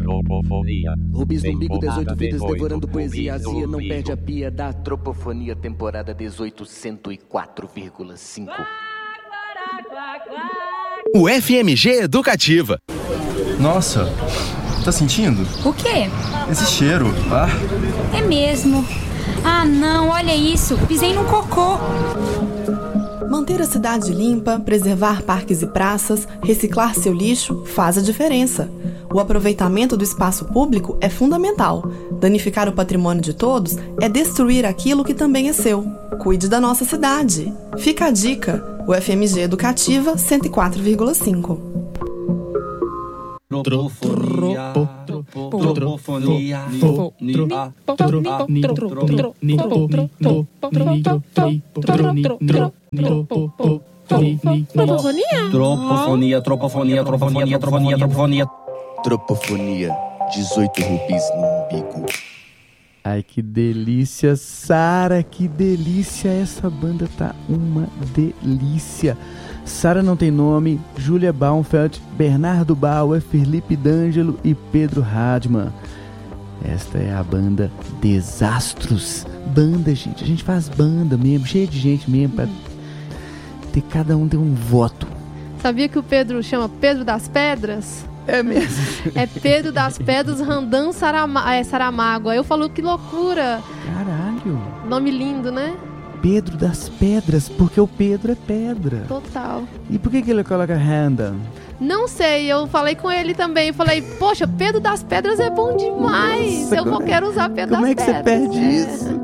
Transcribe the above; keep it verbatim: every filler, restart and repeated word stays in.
Tropofonia. Rubis no umbigo, dezoito vidas devorando poesia. Azia não perde a pia da Tropofonia, temporada dezoito cento e quatro vírgula cinco. O F M G Educativa. Nossa, tá sentindo? O quê? Esse cheiro, ah. É mesmo. Ah, não, olha isso. Pisei num cocô. Manter a cidade limpa, preservar parques e praças, reciclar seu lixo faz a diferença. O aproveitamento do espaço público é fundamental. Danificar o patrimônio de todos é destruir aquilo que também é seu. Cuide da nossa cidade. Fica a dica. O F M G Educativa cento e quatro vírgula cinco. Tropofonia. Tropofonia. Tropofonia, tropofonia, tropofonia, tropofonia, tropofonia. Tropofonia, dezoito rubis no umbigo. Ai, que delícia, Sara, que delícia, essa banda tá uma delícia. Sara Não Tem Nome, Júlia Baumfeld, Bernardo Bauer, Felipe D'Angelo e Pedro Hadman. Esta é a banda Desastros. Banda, gente, a gente faz banda mesmo, cheia de gente mesmo, pra ter cada um ter um voto. Sabia que o Pedro chama Pedro das Pedras? É mesmo? É Pedro das Pedras Randan Sarama- é, Saramago. Aí eu falo, que loucura. Caralho. Nome lindo, né? Pedro das Pedras, porque o Pedro é pedra. Total. E por que que ele coloca Randan? Não sei, eu falei com ele também. Falei, poxa, Pedro das Pedras é bom demais. Nossa, eu vou, como, quero usar Pedro como das é que Pedras. você perde é. isso?